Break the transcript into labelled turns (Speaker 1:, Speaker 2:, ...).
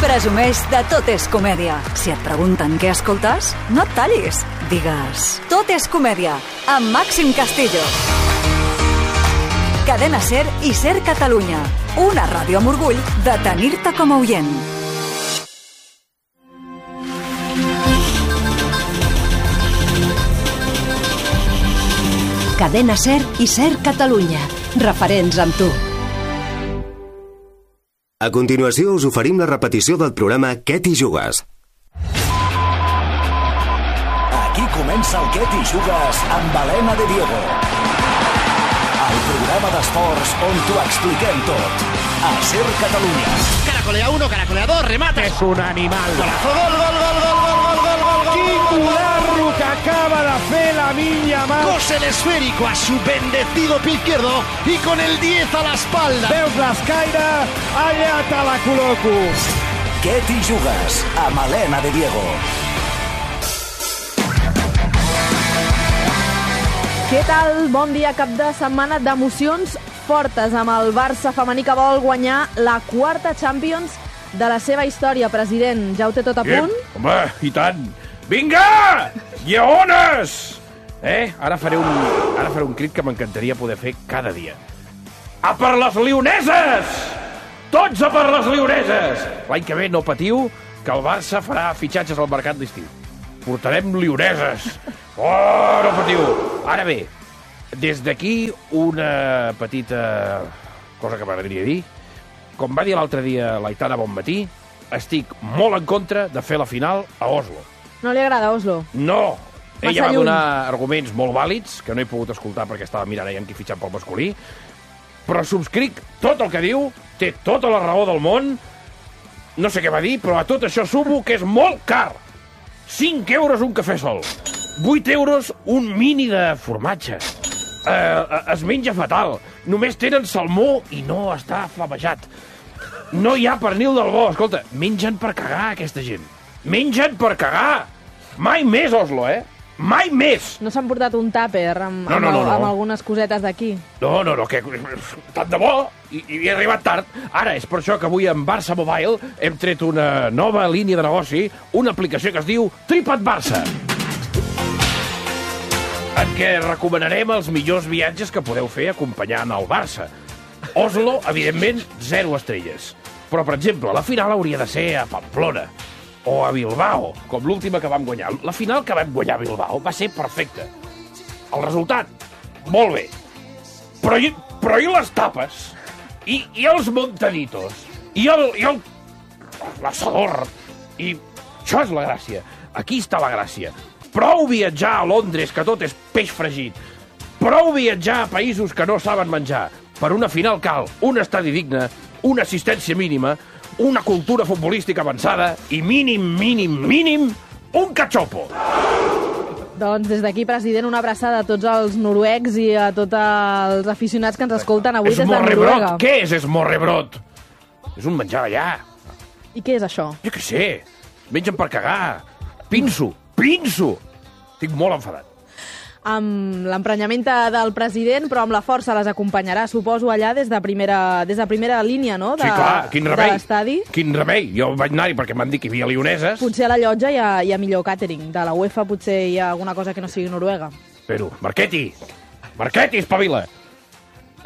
Speaker 1: Presumeix de Tot és Comèdia. Si et pregunten què escoltes, no et tallis. Digues Tot és Comèdia, amb Màxim Castillo. Cadena SER i SER Catalunya. Una ràdio amb orgull de tenir-te com a oient.
Speaker 2: Cadena SER i SER Catalunya. Referents amb tu.
Speaker 3: A continuació us oferim la repetició del programa Què t'hi jugues?
Speaker 4: Aquí comença el Què t'hi jugues amb Helena de Diego. El programa d'esports on t'ho expliquem tot. A SER Catalunya.
Speaker 5: Caracolea 1, caracolea 2, remata.
Speaker 6: És un animal.
Speaker 5: Golazo, gol, gol, gol, gol, gol, gol, gol, gol, gol.
Speaker 6: Quin golazo que acaba de fer Lamine Yamal.
Speaker 5: Cose el esférico a su bendecido pie izquierdo y con el 10 a la espalda.
Speaker 6: Veus l'escaire? Allà te la col·loco.
Speaker 4: Què t'hi jugues amb Helena de Diego.
Speaker 7: Què tal? Bon dia, cap de setmana d'emocions fortes amb el Barça femení que vol guanyar la quarta Champions de la seva història. President, ja ho té tot a punt?
Speaker 6: Home, i tant. Vinga! Lleones! Ara faré un crit que m'encantaria poder fer cada dia. A per les lioneses! Tots a per les lioneses! L'any que ve no patiu, que el Barça farà fitxatges al mercat d'estiu. Portarem lioneses. Oh, no patiu. Ara bé, des d'aquí una petita cosa que m'agradaria dir. Com va dir l'altre dia l'Aitana Bonmatí, estic molt en contra de fer la final a Oslo.
Speaker 7: No li agrada Oslo?
Speaker 6: No! Ella va
Speaker 7: lluny.
Speaker 6: donar arguments molt vàlids, que no he pogut escoltar perquè estava mirant en qui fitxar pel masculí, però subscric tot el que diu, té tota la raó del món, no sé què va dir, però a tot això sumo que és molt car. 5 euros un cafè sol. 8 euros un mini de formatge. Es menja fatal. Només tenen salmó i no està flamejat. No hi ha pernil del bo. Escolta, mengen per cagar, aquesta gent. Mengen per cagar. Mai més, Oslo, Mai més.
Speaker 7: No s'han portat un tàper amb algunes cosetes d'aquí?
Speaker 6: No, que tant de bo, i he arribat tard. Ara, és per això que avui en Barça Mobile hem tret una nova línia de negoci, una aplicació que es diu Tripa't Barça, en què recomanarem els millors viatges que podeu fer acompanyant el Barça. Oslo, evidentment, 0 estrelles. Però, per exemple, la final hauria de ser a Pamplona o a Bilbao, com l'última que vam guanyar. La final que vam guanyar a Bilbao va ser perfecta. El resultat, molt bé. Però i les tapes? I els montaditos? I l'assador? I això és la gràcia. Aquí està la gràcia. Prou viatjar a Londres, que tot és peix fregit. Prou viatjar a països que no saben menjar. Per una final cal un estadi digne, una assistència mínima, una cultura futbolística avançada i mínim, un cachopo.
Speaker 7: Doncs des d'aquí, president, una abraçada a tots els noruecs i a tots els aficionats que ens escolten avui des de Noruega.
Speaker 6: Què és esmorrebrot? És un menjar allà.
Speaker 7: I què és això?
Speaker 6: Jo què sé. Mengen per cagar. Pinso. Estic molt enfadat.
Speaker 7: Amb l'emprenyament del president, però amb la força les acompanyarà, suposo, allà des de primera línia, no?
Speaker 6: Sí, clar, quin remei.
Speaker 7: De l'estadi.
Speaker 6: Quin remei. Jo vaig anar-hi perquè m'han dit que hi havia lioneses.
Speaker 7: Potser a la llotja hi ha millor càtering. De la UEFA potser hi ha alguna cosa que no sigui Noruega.
Speaker 6: Però, Marchetti, espavila.